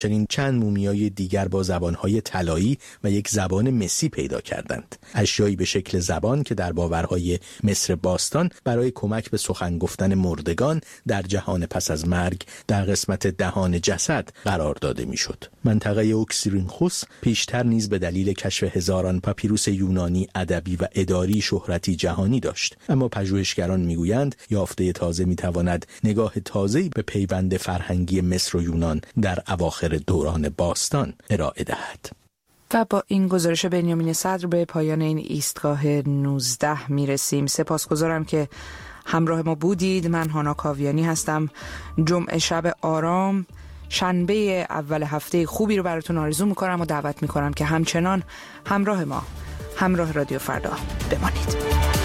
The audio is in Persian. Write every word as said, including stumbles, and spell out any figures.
چنین چند مومیای دیگر با زبانهای طلایی و یک زبان مسی پیدا کردند. اشیایی به شکل زبان که در باورهای مصر باستان برای کمک به سخن گفتن مردگان در جهان پس از مرگ در قسمت دهان جسد قرار داده میشد. منطقه اوکسیرینخوس پیشتر نیز به دلیل کشف هزاران پاپیروس یونانی ادبی و اداری شهرتی جهانی داشت، اما پژوهشگران میگویند یافته تازه میتواند نگاه تازه‌ای به پیوند فرهنگی مصر و یونان در اواخر دوران باستان ارائه دهد. و با این گزارش بنیامین صدر به پایان این ایستگاه نوزده میرسیم. سپاسگزارم که همراه ما بودید. من هانا کاویانی هستم. جمعه شب آرام، شنبه اول هفته خوبی رو براتون آرزو میکنم و دعوت میکنم که همچنان همراه ما، همراه رادیو فردا بمانید.